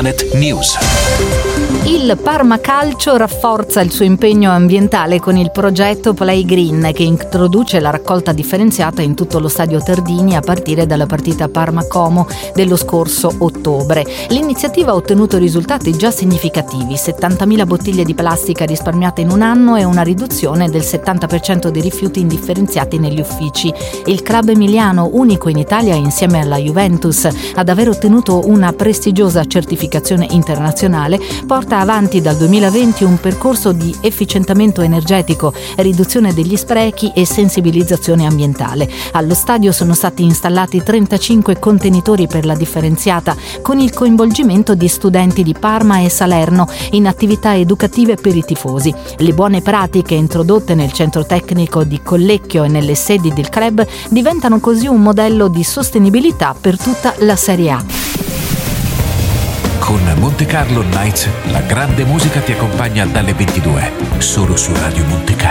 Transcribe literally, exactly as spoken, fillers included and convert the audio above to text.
Planet News. Il Parma Calcio rafforza il suo impegno ambientale con il progetto Play Green, che introduce la raccolta differenziata in tutto lo stadio Tardini a partire dalla partita Parma-Como dello scorso ottobre. L'iniziativa ha ottenuto risultati già significativi: settantamila bottiglie di plastica risparmiate in un anno e una riduzione del settanta per cento dei rifiuti indifferenziati negli uffici. Il club emiliano, unico in Italia insieme alla Juventus ad aver ottenuto una prestigiosa certificazione internazionale, porta avanti dal duemilaventi un percorso di efficientamento energetico, riduzione degli sprechi e sensibilizzazione ambientale. Allo stadio sono stati installati trentacinque contenitori per la differenziata, con il coinvolgimento di studenti di Parma e Salerno in attività educative per i tifosi. Le buone pratiche introdotte nel centro tecnico di Collecchio e nelle sedi del club diventano così un modello di sostenibilità per tutta la Serie A. Con Monte Carlo Nights, la grande musica ti accompagna dalle ventidue, solo su Radio Monte Carlo.